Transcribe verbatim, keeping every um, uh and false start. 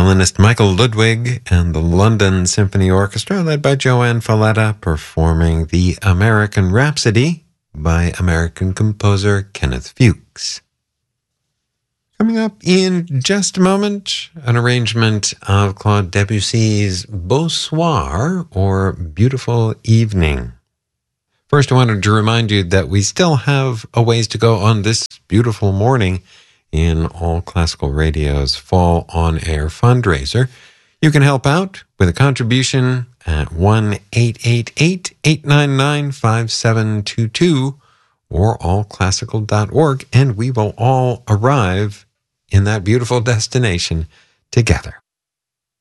violinist Michael Ludwig and the London Symphony Orchestra, led by Joanne Falletta, performing the American Rhapsody by American composer Kenneth Fuchs. Coming up in just a moment, an arrangement of Claude Debussy's Beau Soir, or Beautiful Evening. First, I wanted to remind you that we still have a ways to go on this beautiful morning in All Classical Radio's Fall On Air fundraiser. You can help out with a contribution at one eight eight eight, eight nine nine, five seven two two or all classical dot org, and we will all arrive in that beautiful destination together.